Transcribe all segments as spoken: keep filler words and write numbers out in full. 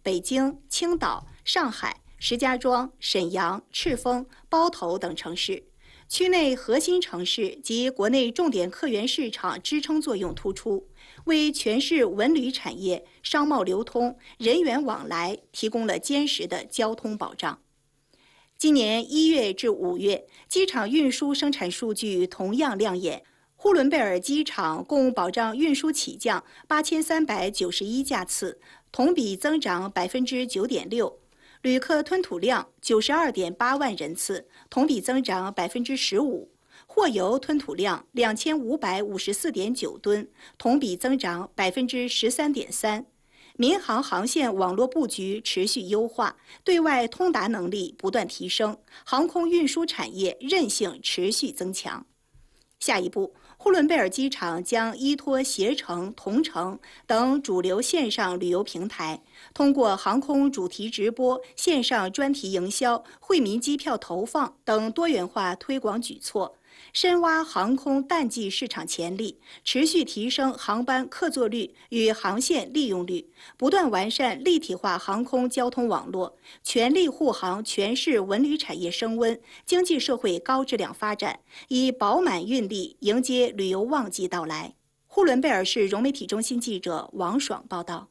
北京、青岛、上海、石家庄、沈阳、赤峰、包头等城市。区内核心城市及国内重点客源市场支撑作用突出，为全市文旅产业、商贸流通、人员往来提供了坚实的交通保障。今年一月至五月，机场运输生产数据同样亮眼。呼伦贝尔机场共保障运输起降八千三百九十一架次，同比增长百分之九点六。旅客吞吐量九十二点八万人次，同比增长百分之十五；货邮吞吐量两千五百五十四点九吨，同比增长百分之十三点三。民航航线网络布局持续优化，对外通达能力不断提升，航空运输产业韧性持续增强。下一步，呼伦贝尔机场将依托携程、同程等主流线上旅游平台，通过航空主题直播、线上专题营销、惠民机票投放等多元化推广举措，深挖航空淡季市场潜力，持续提升航班客座率与航线利用率，不断完善立体化航空交通网络，全力护航全市文旅产业升温、经济社会高质量发展，以饱满运力迎接旅游旺季到来。呼伦贝尔市融媒体中心记者王爽报道。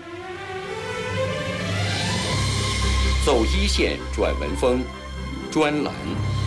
走一线转文风专栏。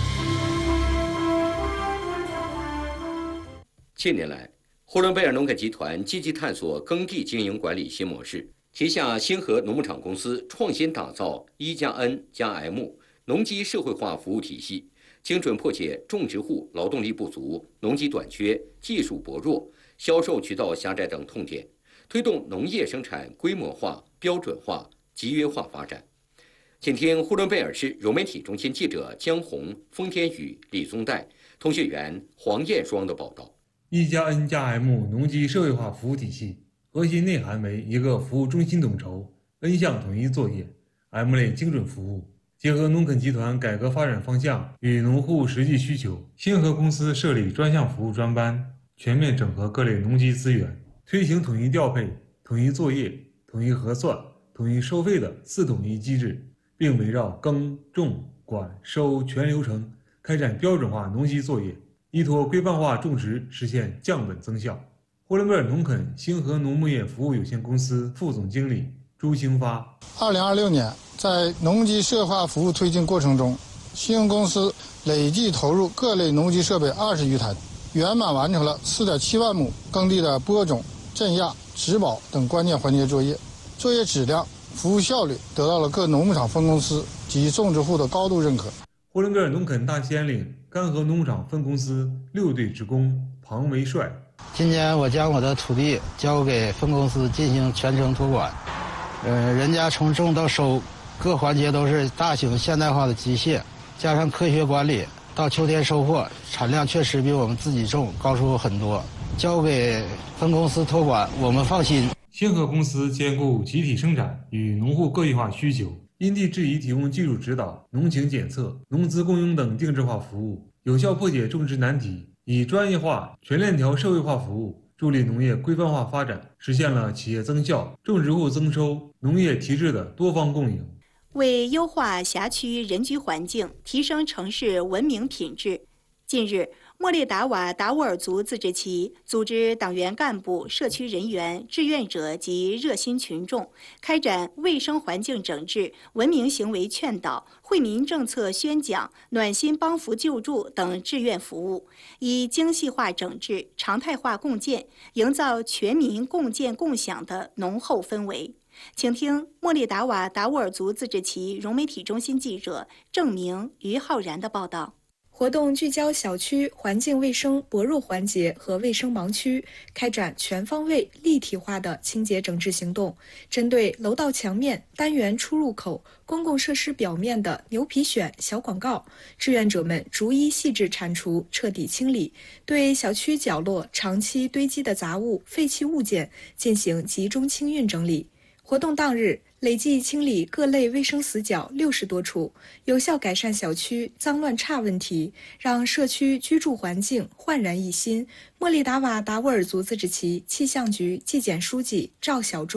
近年来，呼伦贝尔农垦集团积极探索耕地经营管理新模式，旗下星河农牧场公司创新打造一加 N 加 M 农机社会化服务体系，精准破解种植户劳动力不足、农机短缺、技术薄弱、销售渠道狭窄等痛点，推动农业生产规模化、标准化、集约化发展。请听呼伦贝尔市融媒体中心记者江红、封天宇、李宗岱，通讯员黄艳双的报道。 一加 N 加 M 农机社会化服务体系核心内涵为一个服务中心统筹、N 项统一作业、M 类精准服务，结合农垦集团改革发展方向与农户实际需求，星河公司设立专项服务专班，全面整合各类农机资源，推行统一调配、统一作业、统一核算、统一收费的四统一机制，并围绕耕、种、管、收全流程开展标准化农机作业，依托规范化种植实现降本增效。呼伦贝尔农垦星河农牧业服务有限公司副总经理朱兴发： 二零二六年，在农机社会化服务推进过程中，星河公司累计投入各类农机设备二十余台，圆满完成了四点七万亩耕地的播种、镇压、植保等关键环节作业，作业质量、服务效率得到了各农牧场分公司及种植户的高度认可。 呼伦贝尔农垦大兴安岭干河农场分公司六队职工庞维帅： 今年我将我的土地交给分公司进行全程托管，呃，人家从种到收各环节都是大型现代化的机械，加上科学管理，到秋天收获产量确实比我们自己种高出很多。交给分公司托管，我们放心。 星河公司兼顾集体生产与农户个性化需求，因地制宜提供技术指导、农情检测、农资供应等定制化服务，有效破解种植难题，以专业化、全链条社会化服务，助力农业规范化发展，实现了企业增效、种植户增收、农业提质的多方共赢。 为优化辖区人居环境，提升城市文明品质，近日，莫列达瓦达斡尔族自治旗组织党员干部、社区人员、志愿者及热心群众，开展卫生环境整治、文明行为劝导、惠民政策宣讲、暖心帮扶救助等志愿服务，以精细化整治、常态化共建，营造全民共建共享的浓厚氛围。请听莫列达瓦达斡尔族自治旗融媒体中心记者郑明、于浩然的报道。 活动聚焦小区环境卫生薄弱环节和卫生盲区，开展全方位立体化的清洁整治行动。针对楼道墙面、单元出入口、公共设施表面的牛皮癣、小广告，志愿者们逐一细致铲除，彻底清理，对小区角落长期堆积的杂物、废弃物件进行集中清运整理。活动当日，累计清理各类卫生死角六十多处，有效改善小区脏乱差问题，让社区居住环境焕然一新。莫利达瓦达斡尔族自治旗气象局纪检书记赵晓忠：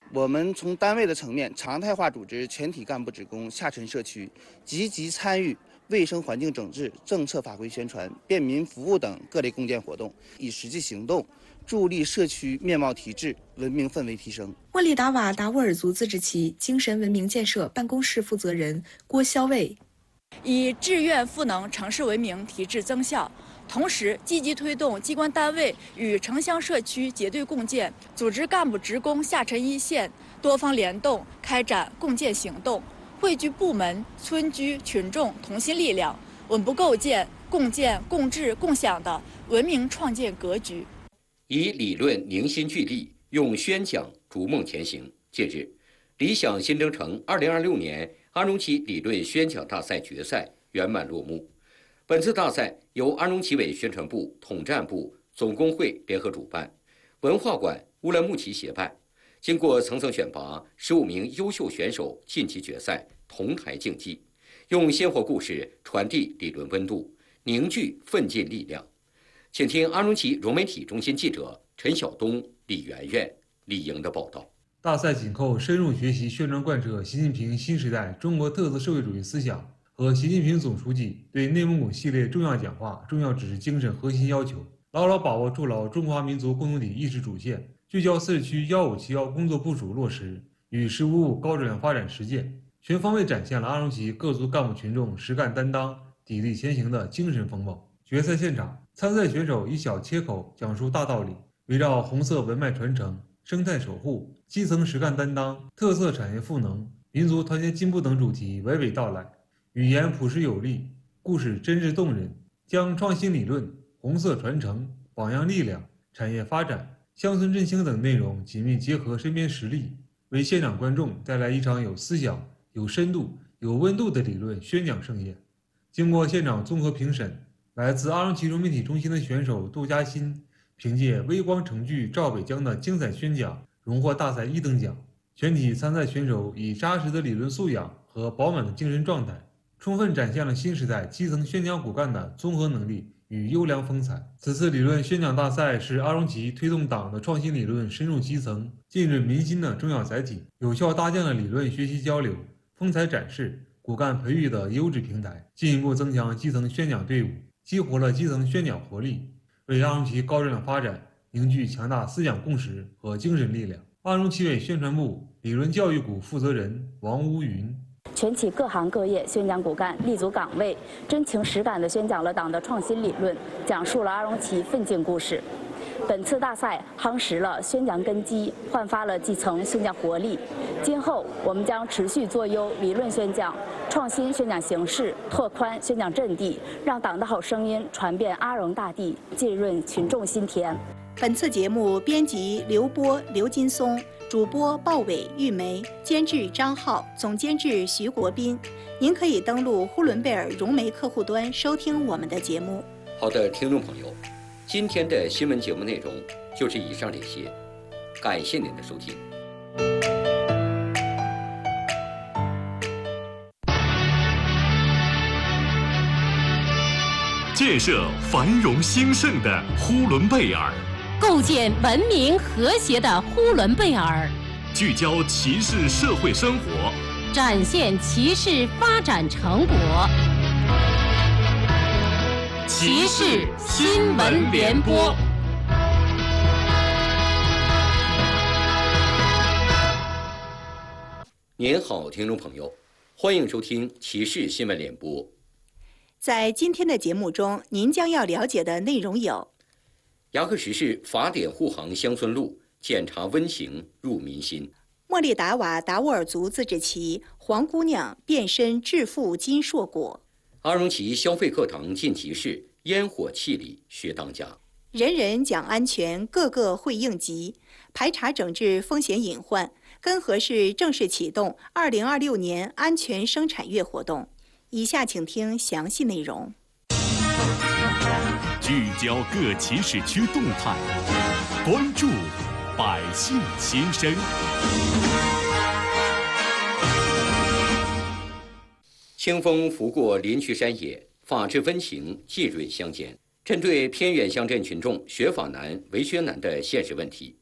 我们从单位的层面常态化组织全体干部职工下沉社区，积极参与卫生环境整治、政策法规宣传、便民服务等各类共建活动，以实际行动助力社区面貌提质、文明氛围提升。 莫力达瓦达斡尔族自治旗精神文明建设办公室负责人郭肖卫， 以志愿赋能城市文明提质增效，同时积极推动机关单位与城乡社区结对共建，组织干部职工下沉一线，多方联动开展共建行动，汇聚部门、村居、群众同心力量，稳步构建共建、共治、共享的文明创建格局。 以理论凝心聚力，用宣讲逐梦前行。近日，理想新征程二零二六年阿荣旗理论宣讲大赛决赛圆满落幕。本次大赛由阿荣旗委宣传部、统战部、总工会联合主办，文化馆、乌兰牧旗协办。经过层层选拔，十五名优秀选手晋级决赛，同台竞技，用鲜活故事传递理论温度，凝聚奋进力量。请听阿荣旗融媒体中心记者陈晓东、李媛媛、李莹的报道。 大赛紧扣深入学习宣传贯彻习近平新时代中国特色社会主义思想和习近平总书记对内蒙古系列重要讲话、重要指示精神核心要求，牢牢把握筑牢中华民族共同体意识主线，聚焦四区幺五七幺工作部署落实与“十五五”高质量发展实践，全方位展现了阿荣旗各族干部群众实干担当、砥砺前行的精神风貌。决赛现场，参赛选手以小切口讲述大道理，围绕红色文脉传承、生态守护、基层实干担当、特色产业赋能、民族团结进步等主题娓娓道来，语言朴实有力，故事真挚动人，将创新理论、红色传承、榜样力量、产业发展、乡村振兴等内容紧密结合身边实例，为现场观众带来一场有思想、有深度、有温度的理论宣讲盛宴。经过现场综合评审，来自阿荣旗融媒体中心的选手杜嘉欣凭借微光城剧赵北江的精彩宣讲荣获大赛一等奖。全体参赛选手以扎实的理论素养和饱满的精神状态，充分展现了新时代基层宣讲骨干的综合能力与优良风采。此次理论宣讲大赛是阿荣旗推动党的创新理论深入基层、浸润民心的重要载体，有效搭建了理论学习交流、风采展示、骨干培育的优质平台，进一步增强基层宣讲队伍，激活了基层宣讲活力，为阿荣旗高质量发展凝聚强大思想共识和精神力量。阿荣旗委宣传部理论教育股负责人王乌云： 全体各行各业宣讲骨干立足岗位，真情实感地宣讲了党的创新理论，讲述了阿荣旗奋进故事。本次大赛夯实了宣讲根基，焕发了基层宣讲活力。今后我们将持续做优理论宣讲，创新宣讲形式，拓宽宣讲阵地，让党的好声音传遍阿荣大地，浸润群众心田。 本次节目编辑刘波、刘金松，主播鲍伟、玉梅，监制张浩，总监制徐国斌。您可以登录呼伦贝尔融媒客户端收听我们的节目。 好的，听众朋友，今天的新闻节目内容就是以上这些，感谢您的收听。 建设繁荣兴盛的呼伦贝尔， 构建文明和谐的呼伦贝尔， 聚焦旗市社会生活， 展现旗市发展成果。旗市新闻联播。 您好，听众朋友，欢迎收听旗市新闻联播。 在今天的节目中，您将要了解的内容有： 牙克石市法典护航乡村路，检查温情入民心； 莫力达瓦达斡尔族自治旗黄姑娘变身致富金硕果； 阿荣旗消费课堂进集市，烟火气里学当家； 人人讲安全，个个会应急，排查整治风险隐患。根河市正式启动二零二六年安全生产月活动。以下请听详细内容。 聚焦各旗市区动态，关注百姓心声。 清风拂过林区山野，法治温情浸润乡间。针对偏远乡镇群众学法难、为学难的现实问题，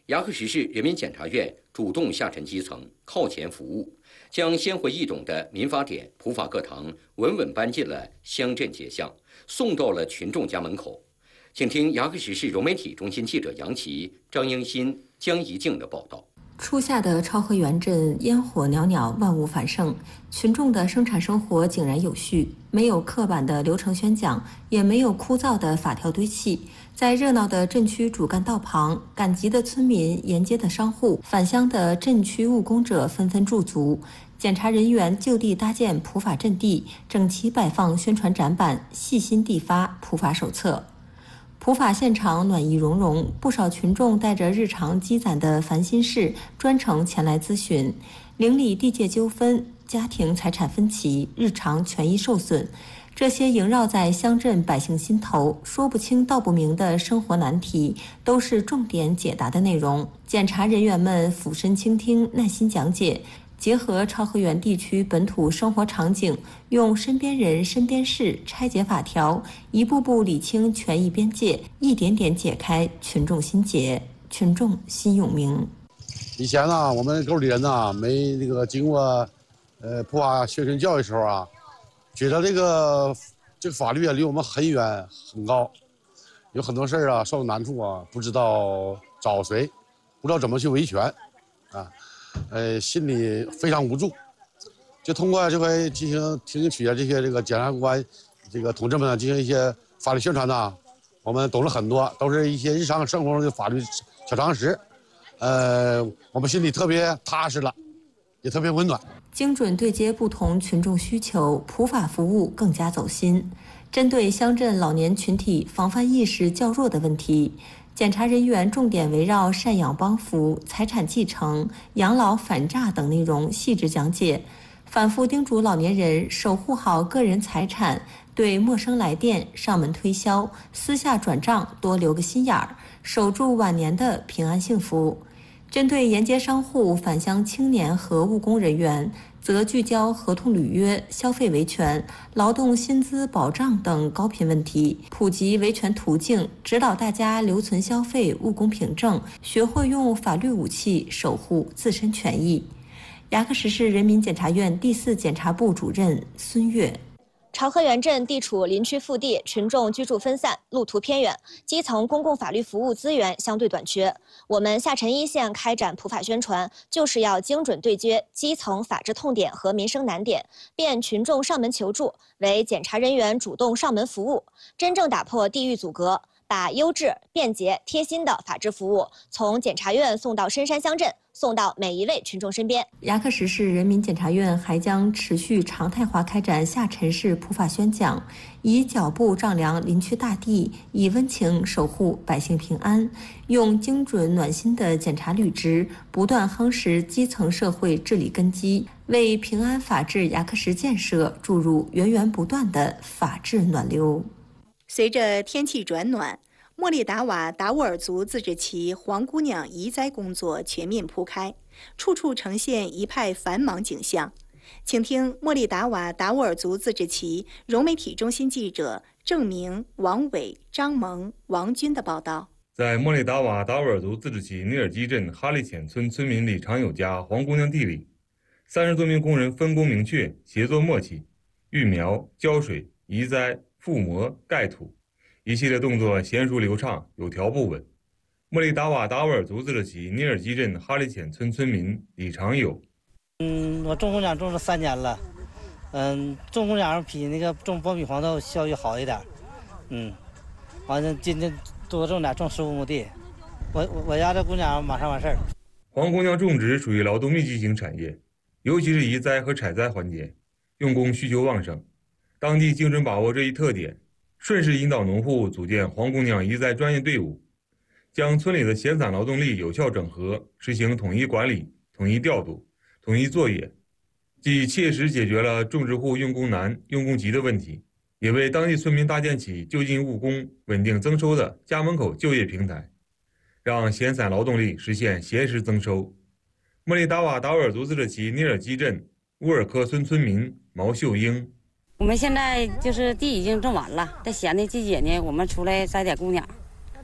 牙克石市人民检察院主动下沉基层，靠前服务，将鲜活易懂的民法典、普法课堂稳稳搬进了乡镇街巷，送到了群众家门口。请听牙克石市融媒体中心记者杨琦、张英新、江怡静的报道。 初夏的超河源镇烟火袅袅，万物繁盛，群众的生产生活井然有序，没有刻板的流程宣讲，也没有枯燥的法条堆砌。在热闹的镇区主干道旁，赶集的村民、沿街的商户、返乡的镇区务工者纷纷驻足，检察人员就地搭建普法阵地，整齐摆放宣传展板，细心递发普法手册。普法现场暖意融融，不少群众带着日常积攒的烦心事专程前来咨询，邻里地界纠纷、家庭财产分歧、日常权益受损，这些萦绕在乡镇百姓心头、说不清道不明的生活难题，都是重点解答的内容。检察人员们俯身倾听，耐心讲解，结合超河源地区本土生活场景，用身边人、身边事拆解法条，一步步理清权益边界，一点点解开群众心结，群众心永明。 以前呢，我们沟里人呢，没那个经过呃普法宣传教育的时候啊，觉得这个这个法律啊离我们很远很高，有很多事儿啊受难处啊，不知道找谁，不知道怎么去维权啊。呃，心里非常无助，就通过这回进行听取这些这个检察官、这个同志们进行一些法律宣传呢，我们懂了很多，都是一些日常生活中的法律小常识，呃，我们心里特别踏实了，也特别温暖。 精准对接不同群众需求，普法服务更加走心。针对乡镇老年群体防范意识较弱的问题，检察人员重点围绕赡养帮扶、财产继承、养老反诈等内容细致讲解，反复叮嘱老年人守护好个人财产，对陌生来电、上门推销、私下转账多留个心眼儿，守住晚年的平安幸福。针对沿街商户、返乡青年和务工人员，则聚焦合同履约、消费维权、劳动薪资保障等高频问题，普及维权途径，指导大家留存消费、务工凭证，学会用法律武器守护自身权益。牙克石市人民检察院第四检察部主任孙悦。 潮河源镇地处林区腹地，群众居住分散，路途偏远，基层公共法律服务资源相对短缺。我们下沉一线开展普法宣传，就是要精准对接基层法治痛点和民生难点，便群众上门求助，为检察人员主动上门服务，真正打破地域阻隔，把优质、便捷、贴心的法治服务从检察院送到深山乡镇，送到每一位群众身边。 牙克石市人民检察院还将持续常态化开展下沉式普法宣讲，以脚步丈量林区大地，以温情守护百姓平安，用精准暖心的检察履职，不断夯实基层社会治理根基，为平安法治牙克石建设注入源源不断的法治暖流。 随着天气转暖，莫力达瓦达斡尔族自治旗黄姑娘移栽工作全面铺开，处处呈现一派繁忙景象。请听莫力达瓦达斡尔族自治旗融媒体中心记者郑明、王伟、张萌、王军的报道。 在莫力达瓦达斡尔族自治旗尼尔基镇哈利浅村村民李长友家黄姑娘地里，三十多名工人分工明确，协作默契，育苗、浇水、移栽、覆膜、盖土，一系列动作娴熟流畅，有条不紊。莫力达瓦达斡尔族自治旗尼尔基镇哈利浅村村民李长友： 嗯，我种姑娘种了三年了，嗯，种姑娘比那个种苞米黄豆效益好一点，嗯，完了今天多种点，种十五亩地，我我我家这姑娘马上完事儿。 黄姑娘种植属于劳动密集型产业，尤其是移栽和采摘环节，用工需求旺盛。当地精准把握这一特点，顺势引导农户组建黄姑娘移栽专业队伍，将村里的闲散劳动力有效整合，实行统一管理、统一调度、统一作业，既切实解决了种植户用工难、用工急的问题，也为当地村民搭建起就近务工、稳定增收的家门口就业平台，让闲散劳动力实现闲时增收。莫力达瓦达斡尔族自治旗尼尔基镇乌尔科村村民毛秀英： 我们现在就是地已经种完了，在闲的季节呢，我们出来摘点姑娘，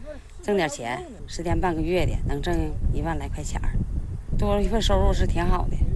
挣点钱，十天半个月的能挣一万来块钱儿，多一份收入是挺好的。